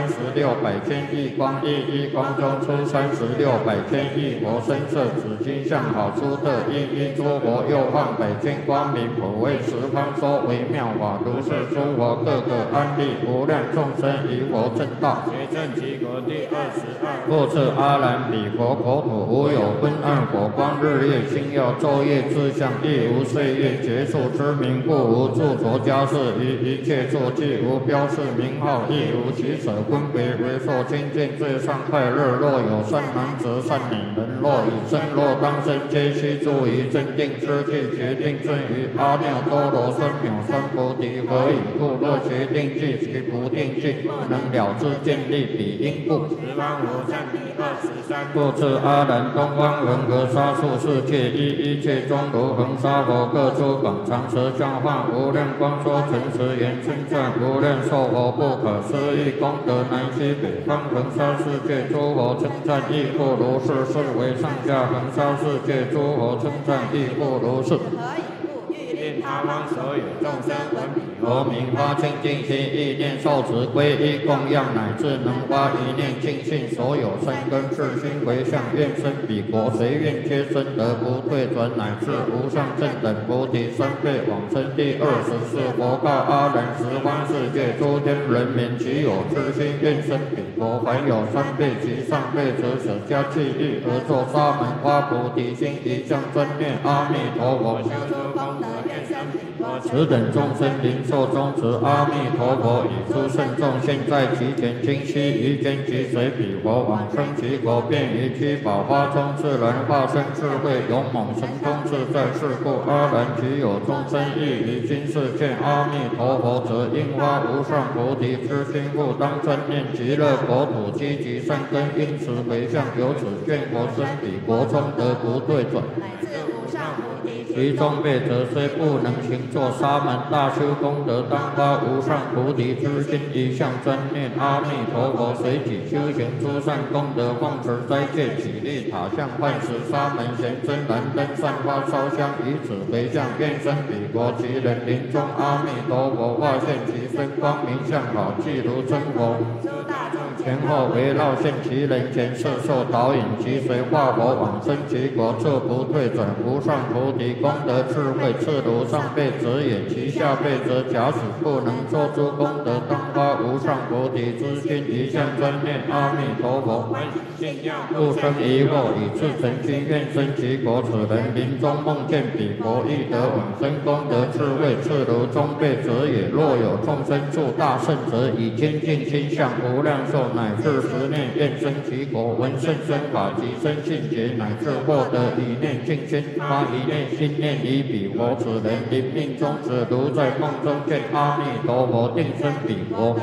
36百千亿光，一光中出36百千亿佛，身色紫金相好出特，一诸佛又放百千光明，普为十方说微妙法，如是诸佛各个安立，无量众生以佛正道。 学正其国第22。 复次阿难彼佛国土无有昏暗火光，日夜星耀昼夜之相，亦无岁月结束之名，故无著着家事于一切处，既无标示名号，亦无其舍分别为受清净最上快乐。若有善男子善女人，若以身若当身，皆须注于正定之际，决定正于阿耨多罗三藐三菩提。何以故？若决定计其不定计，不能了知见力彼因故。 十方无上第23。 复次阿难，东方恒河沙数世界，一切中如恒沙佛，各出广长舌相化，无量光说诚实言，称赞无量寿佛不可思议功德，南西北方恒沙世界诸佛称赞亦复如是，是为上下恒沙世界诸佛称赞亦复如是。 令他方所有众生闻彼佛名发清净心，意念受持皈依供养，乃至能发一念净信，所有生根世心回向，愿生彼国，随愿皆生得不退转，乃至无上正等菩提三辈往生。第24佛告阿难：十方世界诸天人民，其有痴心愿生彼国，凡有3辈及上辈者，舍家弃义而作沙门发菩提心，一向专念阿弥陀佛， 修诸功德，愿生彼国。 此等众生灵寿终止，阿弥陀佛以诸圣众现在其前，今悉于间即随彼佛往生其国，便于七宝花中自然化身智慧勇猛神通自在。是故阿难，其有众生亦于今世见阿弥陀佛，则应发无上菩提之心，复当专念极乐国土，积极善根，因此回向，由此见佛生彼国中得不退转。其中辈者虽不能行作沙门大修功德，当发无上菩提之心，一向专念阿弥陀佛，随己修行诸善功德，奉持斋戒，起立塔像，饭食沙门咸真燃灯，散发烧香，以此回向，愿生彼国。其人临终，阿弥陀佛化现其身，光明相好，即如真佛。前后围绕现其人前，摄受导引，即随化佛往生其国，这不退转无上菩提功德智慧，次如上辈者也。其下辈者，假使不能做诸功德，当发无上菩提之心，一向专念阿弥陀佛，不生疑惑，以至诚心愿生其国。此人临终梦见彼国，亦得往生功德智慧，次如中辈者也。若有众生住大圣者，以坚定心向无量寿，乃至10念愿生其国，闻甚深法及生信解，乃至获得一念净心，发一念心念于彼国。此人临命终止，如在梦中见阿弥陀佛，定生彼国，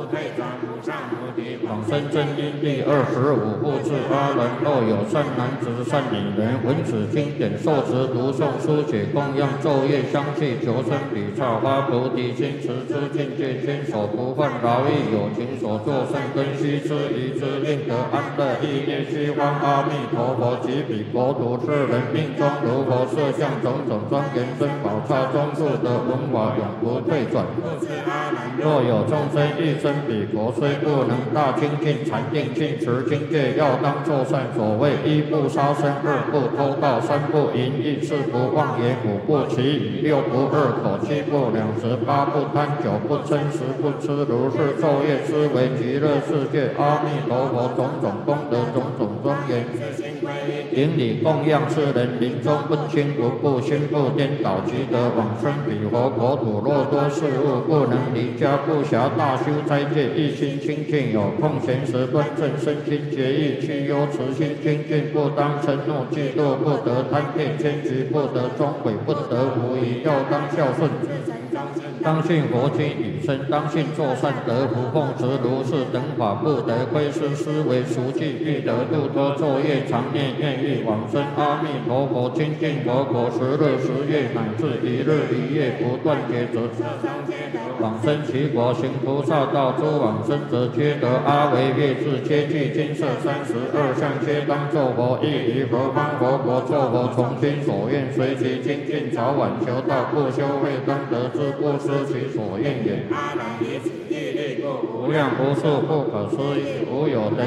往生正因。第25复次阿难，若有善男子善女人，闻此经典，受持读诵书写供养昼夜相继，求生彼刹，发菩提心，持之境界，坚守不犯劳役，有情所作善根，须知于之，令得安乐。意念虚方阿弥陀佛，及彼国土是人命中如佛设像，种种庄严珍宝刹中住得文法，永不退转。若有众生欲生彼国，虽不能大精进禅定信持经戒，要当作善。所谓1不杀生，2不偷盗，3不淫逸，4不妄言，5不绮语，6不恶口，7不两舌，8不贪酒，不嗔10不痴。如是昼夜思维极乐世界阿弥陀佛种种功德，种种庄严，顶礼供养。世人临终不轻不怖，心不颠倒，即得往生彼佛国土。若多事物不能离家，不暇大修斋戒，一心清净，有空闲时端正身心节义，去忧慈心清净，不当嗔怒嫉妒，不得贪恋迁居，不得终悔，不得无疑，要当孝顺，当信佛经语声，当信作善得福，奉持如是等法，不得窥视思维熟记，欲得度脱昼夜常念愿欲往生阿弥陀佛清净佛国，10日10夜乃至1日1夜不断劫者，往生其国。行菩萨道诸往生者，皆得阿惟越致，皆具金色32相，皆当作佛，亦于何方佛国作佛，从心所愿，随其精进，早晚求道，不修慧当得之，不失其所愿也。阿难以此地利过无量无数不可思议，无有等